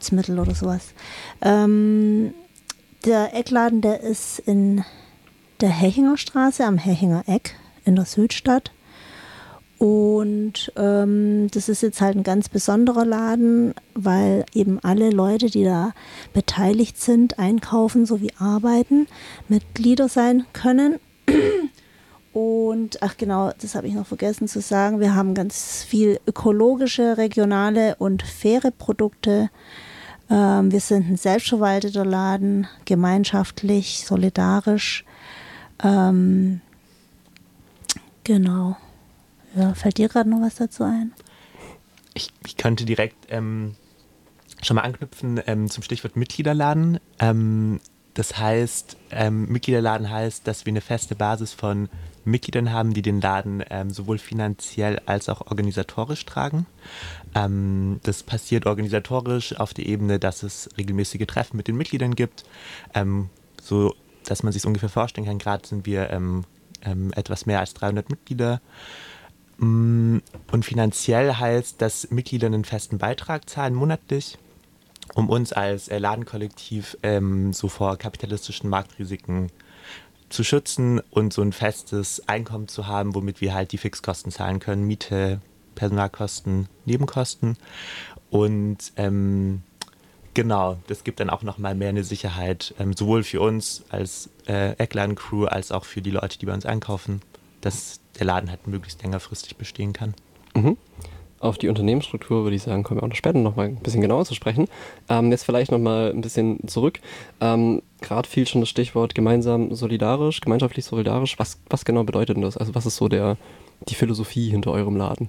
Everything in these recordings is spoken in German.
Lebensmittel oder sowas. Der Eckladen, der ist in der Hechinger Straße am Hechinger Eck in der Südstadt. Und das ist jetzt halt ein ganz besonderer Laden, weil eben alle Leute, die da beteiligt sind, einkaufen sowie arbeiten, Mitglieder sein können. Und, ach genau, das habe ich noch vergessen zu sagen, wir haben ganz viel ökologische, regionale und faire Produkte. Wir sind ein selbstverwalteter Laden, gemeinschaftlich, solidarisch. Genau. Ja, fällt dir gerade noch was dazu ein? Ich könnte direkt schon mal anknüpfen zum Stichwort Mitgliederladen. Das heißt, Mitgliederladen heißt, dass wir eine feste Basis von Mitgliedern haben, die den Laden sowohl finanziell als auch organisatorisch tragen. Das passiert organisatorisch auf der Ebene, dass es regelmäßige Treffen mit den Mitgliedern gibt, so dass man sich ungefähr vorstellen kann. Gerade sind wir etwas mehr als 300 Mitglieder. Und finanziell heißt, dass Mitglieder einen festen Beitrag zahlen monatlich, um uns als Ladenkollektiv so vor kapitalistischen Marktrisiken zu schützen und so ein festes Einkommen zu haben, womit wir halt die Fixkosten zahlen können, Miete, Personalkosten, Nebenkosten. Und genau, das gibt dann auch nochmal mehr eine Sicherheit, sowohl für uns als Eckladen-Crew als auch für die Leute, die bei uns einkaufen, dass der Laden halt möglichst längerfristig bestehen kann. Mhm. Auf die Unternehmensstruktur würde ich sagen, kommen wir auch noch später noch mal ein bisschen genauer zu sprechen. Jetzt vielleicht noch mal ein bisschen zurück. Gerade fiel schon das Stichwort gemeinsam solidarisch, gemeinschaftlich solidarisch. Was genau bedeutet denn das? Also was ist so die Philosophie hinter eurem Laden?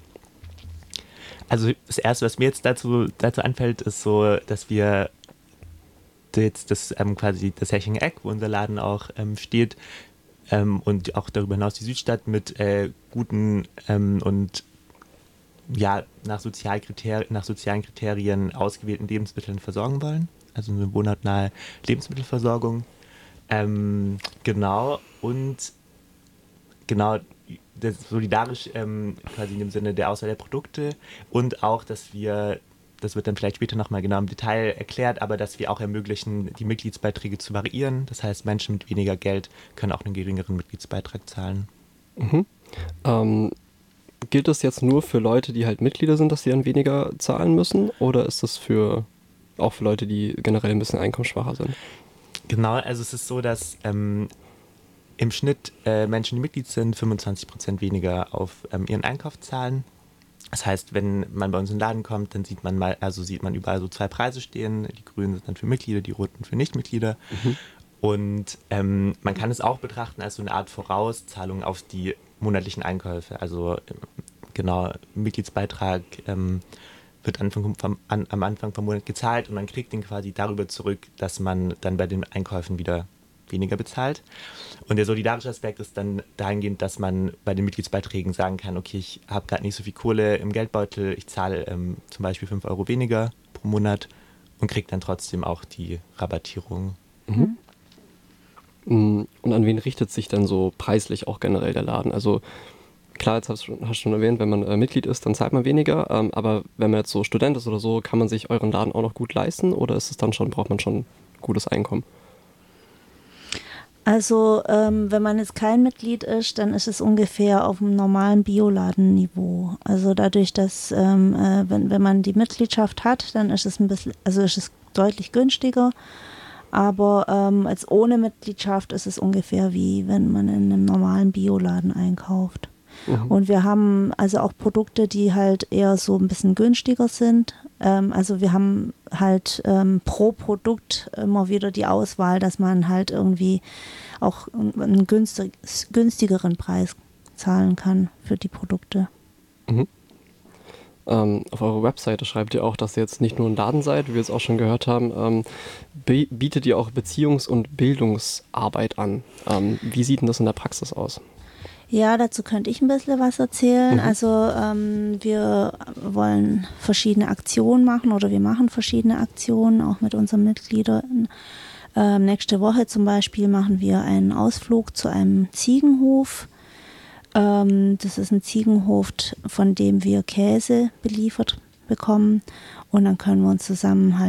Also das Erste, was mir jetzt dazu anfällt, ist so, dass wir jetzt das quasi das Hechinger Eck, wo unser Laden auch steht, und auch darüber hinaus die Südstadt mit guten und ja, nach sozialen Kriterien ausgewählten Lebensmitteln versorgen wollen. Also eine wohnortnahe Lebensmittelversorgung. Genau, und genau, das solidarisch quasi in dem Sinne der Auswahl der Produkte und auch, dass wir, das wird dann vielleicht später nochmal genau im Detail erklärt, aber dass wir auch ermöglichen, die Mitgliedsbeiträge zu variieren. Das heißt, Menschen mit weniger Geld können auch einen geringeren Mitgliedsbeitrag zahlen. Mhm. Gilt das jetzt nur für Leute, die halt Mitglieder sind, dass sie dann weniger zahlen müssen? Oder ist das auch für Leute, die generell ein bisschen einkommensschwacher sind? Genau, also es ist so, dass im Schnitt Menschen, die Mitglied sind, 25% weniger auf ihren Einkauf zahlen. Das heißt, wenn man bei uns in den Laden kommt, dann sieht man überall so 2 Preise stehen. Die grünen sind dann für Mitglieder, die roten für Nichtmitglieder. Mhm. Und man kann es auch betrachten als so eine Art Vorauszahlung auf die monatlichen Einkäufe. Also genau, Mitgliedsbeitrag wird am Anfang vom Monat gezahlt und man kriegt den quasi darüber zurück, dass man dann bei den Einkäufen wieder weniger bezahlt. Und der solidarische Aspekt ist dann dahingehend, dass man bei den Mitgliedsbeiträgen sagen kann, okay, ich habe gerade nicht so viel Kohle im Geldbeutel, ich zahle zum Beispiel 5 Euro weniger pro Monat und kriege dann trotzdem auch die Rabattierung. Mhm. Und an wen richtet sich dann so preislich auch generell der Laden? Also klar, jetzt hast du schon erwähnt, wenn man Mitglied ist, dann zahlt man weniger, aber wenn man jetzt so Student ist oder so, kann man sich euren Laden auch noch gut leisten oder braucht man schon gutes Einkommen? Also wenn man jetzt kein Mitglied ist, dann ist es ungefähr auf dem normalen Bioladenniveau. Also dadurch, dass wenn man die Mitgliedschaft hat, dann ist es ist es deutlich günstiger. Aber als ohne Mitgliedschaft ist es ungefähr wie wenn man in einem normalen Bioladen einkauft. Mhm. Und wir haben also auch Produkte, die halt eher so ein bisschen günstiger sind. Also wir haben halt pro Produkt immer wieder die Auswahl, dass man halt irgendwie auch einen günstigeren Preis zahlen kann für die Produkte. Mhm. Auf eurer Webseite schreibt ihr auch, dass ihr jetzt nicht nur ein Laden seid, wie wir es auch schon gehört haben, bietet ihr auch Beziehungs- und Bildungsarbeit an. Wie sieht denn das in der Praxis aus? Ja, dazu könnte ich ein bisschen was erzählen. Mhm. Also wir wollen verschiedene Aktionen machen oder wir machen verschiedene Aktionen auch mit unseren Mitgliedern. Nächste Woche zum Beispiel machen wir einen Ausflug zu einem Ziegenhof. Das ist ein Ziegenhof, von dem wir Käse beliefert bekommen und dann können wir uns zusammen halt